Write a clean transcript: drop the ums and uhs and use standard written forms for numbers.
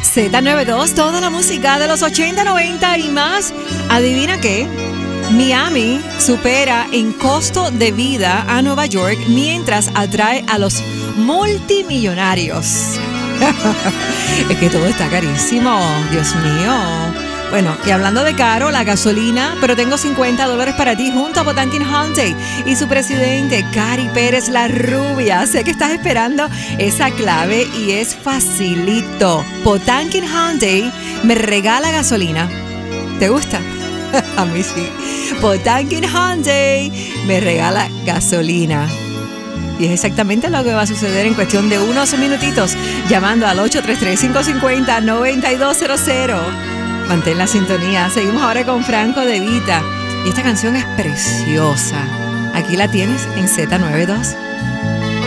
Z92, toda la música de los 80, 90 y más. ¿Adivina qué? Miami supera en costo de vida a Nueva York mientras atrae a los multimillonarios. Es que todo está carísimo, Dios mío. Bueno, y hablando de caro, la gasolina, pero tengo $50 para ti junto a Potankin Hyundai y su presidente, Cari Pérez, la rubia. Sé que estás esperando esa clave y es facilito. Potankin Hyundai me regala gasolina. ¿Te gusta? A mí sí. Potankin Hyundai me regala gasolina. Y es exactamente lo que va a suceder en cuestión de unos minutitos, llamando al 833-550-9200. Mantén la sintonía. Seguimos ahora con Franco De Vita. Y esta canción es preciosa. Aquí la tienes en Z92.